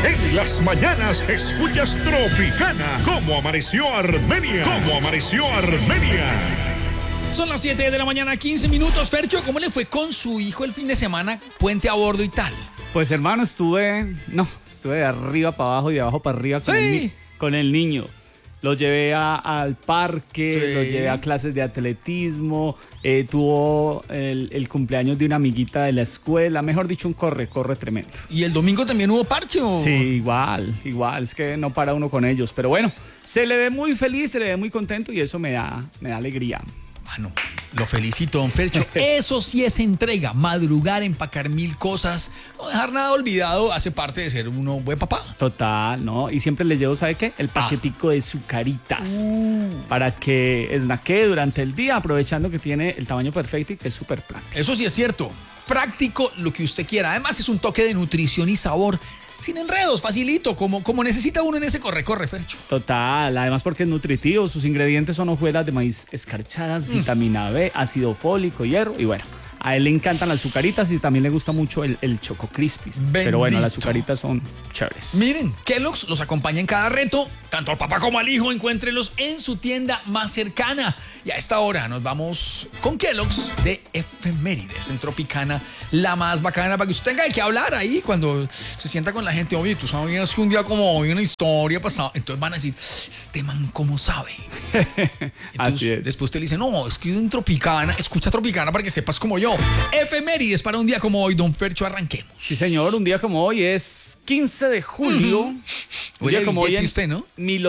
En las mañanas escuchas Tropicana. ¿Cómo amaneció Armenia? ¿Cómo amaneció Armenia? Son las 7 de la mañana, 15 minutos. Fercho, ¿cómo le fue con su hijo el fin de semana? Puente a bordo y tal. Pues hermano, estuve de arriba para abajo y de abajo para arriba con el niño. Lo llevé al parque, lo llevé a clases de atletismo, tuvo el cumpleaños de una amiguita de la escuela, mejor dicho, un corre tremendo. ¿Y el domingo también hubo parche o...? Sí, igual, es que no para uno con ellos, pero bueno, se le ve muy feliz, se le ve muy contento y eso me da alegría. Mano, lo felicito, don Fercho. Eso sí es entrega, madrugar, empacar 1000 cosas, no dejar nada olvidado, hace parte de ser uno buen papá. Total, ¿no? Y siempre le llevo, ¿sabe qué? El paquetico de sucaritas para que snaquee durante el día, aprovechando que tiene el tamaño perfecto y que es súper práctico. Eso sí es cierto, práctico, lo que usted quiera. Además es un toque de nutrición y sabor. Sin enredos, facilito, como necesita uno en ese corre, Fercho. Total, además porque es nutritivo, sus ingredientes son hojuelas de maíz escarchadas, vitamina B, ácido fólico, hierro y bueno, a él le encantan las azucaritas y también le gusta mucho el Choco Crispies. Pero bueno, las azucaritas son chéveres. Miren, Kellogg's los acompaña en cada reto, tanto al papá como al hijo, encuéntrelos en su tienda más cercana. Y a esta hora nos vamos con Kellogg's de efemérides en Tropicana, la más bacana, para que usted tenga de qué hablar ahí cuando se sienta con la gente. Oye, tú sabías que un día como hoy una historia pasada, entonces van a decir, este man cómo sabe. Entonces, así es. Después usted le dice, no, es que en Tropicana, escucha Tropicana para que sepas como yo. Efemérides para un día como hoy, don Fercho, arranquemos. Sí, señor, un día como hoy es 15 de julio. Un día como hoy en usted, ¿no?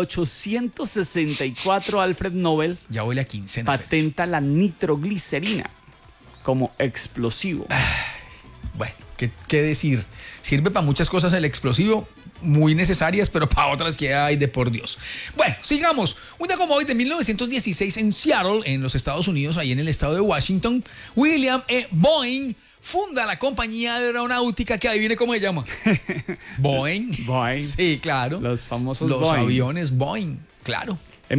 1864, Alfred Nobel ya huele a quincena, patenta la nitroglicerina como explosivo. Bueno, ¿qué decir? Sirve para muchas cosas el explosivo, muy necesarias, pero para otras que hay de por Dios. Bueno, sigamos. Un día como hoy de 1916 en Seattle, en los Estados Unidos, ahí en el estado de Washington, William E. Boeing funda la compañía de aeronáutica que adivine cómo se llama. Boeing. Boeing. Sí, claro. Los famosos los Boeing. aviones Boeing, claro. En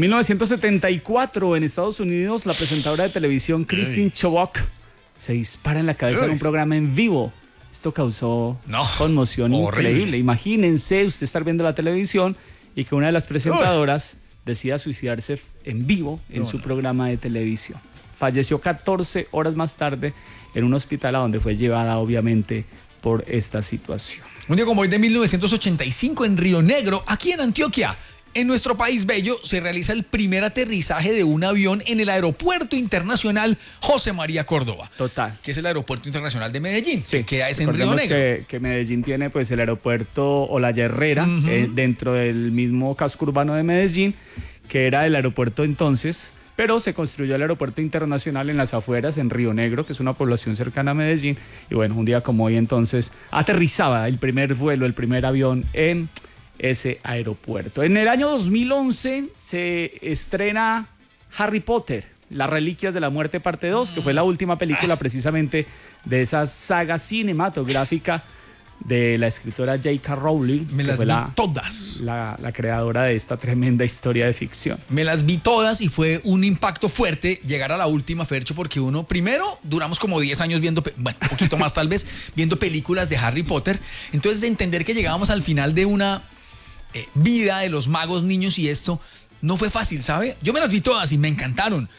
1974, en Estados Unidos, la presentadora de televisión Christine Chobok se dispara en la cabeza en un programa en vivo. Esto causó conmoción increíble. Imagínense usted estar viendo la televisión y que una de las presentadoras decida suicidarse en vivo en su programa de televisión. Falleció 14 horas más tarde en un hospital a donde fue llevada, obviamente, por esta situación. Un día como hoy de 1985 en Río Negro, aquí en Antioquia, en nuestro país bello, se realiza el primer aterrizaje de un avión en el Aeropuerto Internacional José María Córdoba. Total. Que es el Aeropuerto Internacional de Medellín. Sí. Que es en Río Negro. Que Medellín tiene pues el aeropuerto Olaya Herrera dentro del mismo casco urbano de Medellín, que era el aeropuerto entonces, pero se construyó el aeropuerto internacional en las afueras, en Río Negro, que es una población cercana a Medellín. Y bueno, un día como hoy entonces aterrizaba el primer vuelo, el primer avión en ese aeropuerto. En el año 2011 se estrena Harry Potter, Las Reliquias de la Muerte parte 2, que fue la última película precisamente de esa saga cinematográfica de la escritora J.K. Rowling. Me las vi todas. La creadora de esta tremenda historia de ficción. Me las vi todas y fue un impacto fuerte llegar a la última, Fercho, porque uno, primero, duramos como 10 años viendo, un poquito más tal vez, viendo películas de Harry Potter. Entonces, de entender que llegábamos al final de una vida de los magos, niños y esto, no fue fácil, ¿sabe? Yo me las vi todas y me encantaron.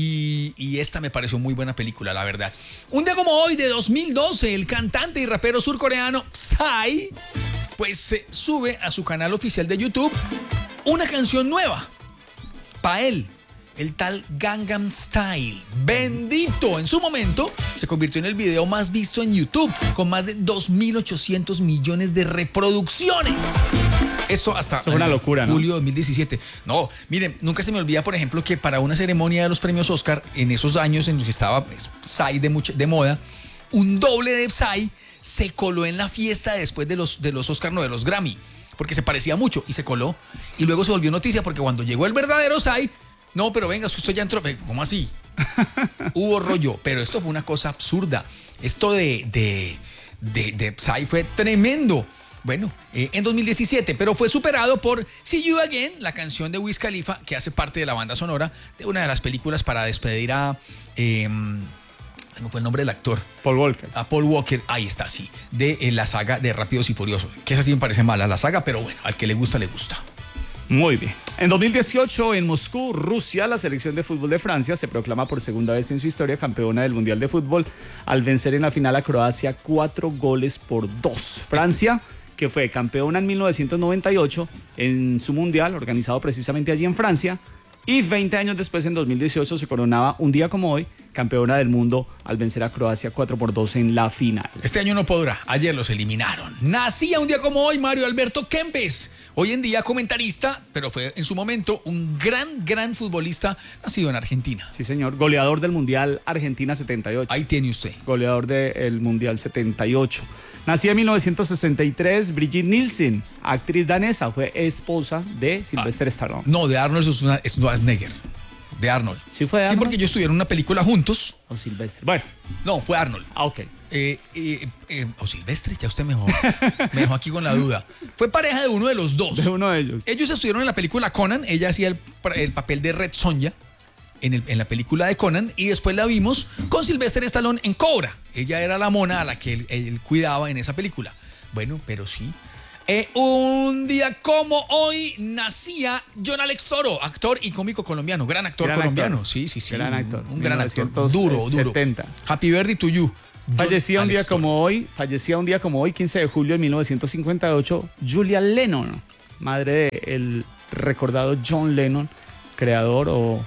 Y esta me pareció muy buena película, la verdad. Un día como hoy de 2012, el cantante y rapero surcoreano Psy pues sube a su canal oficial de YouTube una canción nueva para él, el tal Gangnam Style. Bendito, en su momento se convirtió en el video más visto en YouTube, con más de 2.800 millones de reproducciones. Esto hasta es una locura, julio de 2017. No, miren, nunca se me olvida, por ejemplo, que para una ceremonia de los premios Oscar, en esos años en los que estaba Psy de moda, un doble de Psy se coló en la fiesta después de los Oscar, no, de los Grammy, porque se parecía mucho y se coló. Y luego se volvió noticia porque cuando llegó el verdadero Psy, no, pero venga, es que usted ya entró. ¿Cómo así? Hubo rollo, pero esto fue una cosa absurda. Esto de Psy fue tremendo. Bueno, en 2017, pero fue superado por See You Again, la canción de Wiz Khalifa, que hace parte de la banda sonora de una de las películas para despedir a ¿Cómo fue el nombre del actor? Paul Walker. A Paul Walker, ahí está, sí, de la saga de Rápidos y Furiosos. Que esa sí me parece mala la saga, pero bueno, al que le gusta, le gusta. Muy bien. En 2018, en Moscú, Rusia, la selección de fútbol de Francia se proclama por segunda vez en su historia campeona del Mundial de Fútbol al vencer en la final a Croacia 4-2. Francia, que fue campeona en 1998 en su Mundial, organizado precisamente allí en Francia, y 20 años después, en 2018, se coronaba un día como hoy, campeona del mundo al vencer a Croacia 4-2 en la final. Este año no podrá, ayer los eliminaron. Nacía un día como hoy Mario Alberto Kempes, hoy en día comentarista, pero fue en su momento un gran futbolista nacido en Argentina. Sí, señor, goleador del Mundial Argentina 78. Ahí tiene usted. Goleador del Mundial 78. Nacida en 1963, Brigitte Nielsen, actriz danesa, fue esposa de Sylvester Stallone. No, de Arnold Schwarzenegger. De Arnold. ¿Sí fue de Arnold? Sí, porque ellos estuvieron en una película juntos. O Sylvester. Bueno. No, fue Arnold. Ah, ok. O Silvestre, ya usted me dejó aquí con la duda. Fue pareja de uno de los dos. De uno de ellos. Ellos estuvieron en la película Conan. Ella hacía el papel de Red Sonja en la película de Conan. Y después la vimos con Sylvester Stallone en Cobra. Ella era la mona a la que él cuidaba en esa película. Bueno, pero sí. Un día como hoy nacía John Alex Toro, actor y cómico colombiano. Gran actor colombiano. Actor. Sí. Gran actor. Un gran actor. Duro. Happy birthday to you. Fallecía un día como hoy, 15 de julio de 1958, Julia Lennon, madre del recordado John Lennon, creador o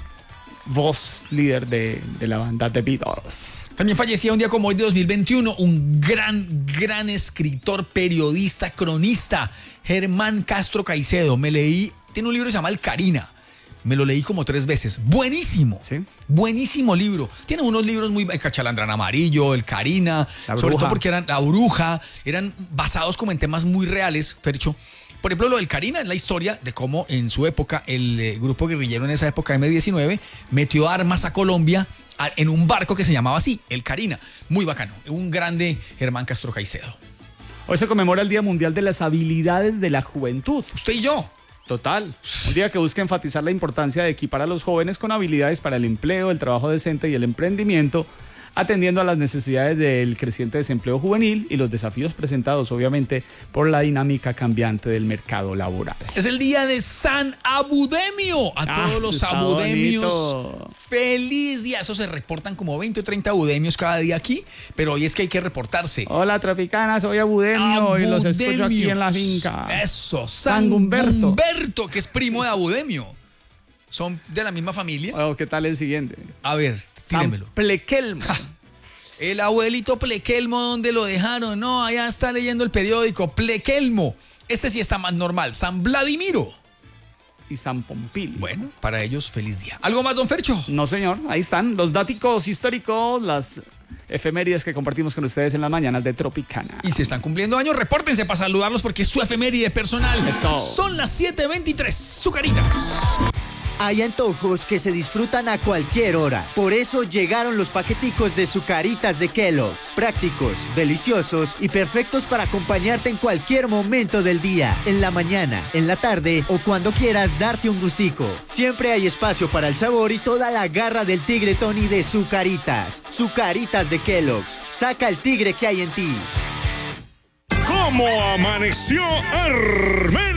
voz líder de la banda The Beatles. También fallecía un día como hoy de 2021 un gran escritor, periodista, cronista, Germán Castro Caicedo. Tiene un libro que se llama El Carina. Me lo leí como 3 veces. Buenísimo. ¿Sí? Buenísimo libro. Tiene unos libros muy... El Cachalandrán Amarillo, El Carina. Sobre todo porque eran La Bruja. Eran basados como en temas muy reales, Fercho. Por ejemplo, lo del Carina es la historia de cómo en su época el grupo guerrillero en esa época, M-19, metió armas a Colombia en un barco que se llamaba así, el Carina. Muy bacano. Un grande Germán Castro Caicedo. Hoy se conmemora el Día Mundial de las Habilidades de la Juventud. Usted y yo. Total. Un día que busca enfatizar la importancia de equipar a los jóvenes con habilidades para el empleo, el trabajo decente y el emprendimiento, atendiendo a las necesidades del creciente desempleo juvenil y los desafíos presentados, obviamente, por la dinámica cambiante del mercado laboral. Es el día de San Abudemio. A todos los abudemios. Bonito. Feliz día. Eso se reportan como 20 o 30 abudemios cada día aquí, pero hoy es que hay que reportarse. Hola, Traficana, soy Abudemio y los escucho aquí en la finca. Eso, San Humberto, que es primo de Abudemio. Son de la misma familia. Oh, ¿qué tal el siguiente? A ver, tírenmelo. San Plequelmo. El abuelito Plequelmo, ¿dónde lo dejaron? No, allá está leyendo el periódico. Plequelmo. Este sí está más normal. San Vladimiro. Y San Pompilio. Bueno, para ellos, feliz día. ¿Algo más, don Fercho? No, señor. Ahí están los datos históricos, las efemérides que compartimos con ustedes en las mañanas de Tropicana. Y si están cumpliendo años, repórtense para saludarlos porque es su efeméride personal. Eso. Son las 7:23. Zucaritas. Hay antojos que se disfrutan a cualquier hora. Por eso llegaron los paqueticos de Zucaritas de Kellogg's. Prácticos, deliciosos y perfectos para acompañarte en cualquier momento del día. En la mañana, en la tarde o cuando quieras darte un gustico. Siempre hay espacio para el sabor y toda la garra del tigre Tony de Zucaritas. Zucaritas de Kellogg's. Saca el tigre que hay en ti. ¿Cómo amaneció Armenia?